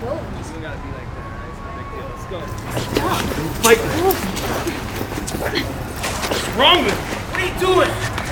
Go. We gotta be like that, right? It's not a big deal. Let's go. Stop. Fight. What's wrong with you? What are you doing?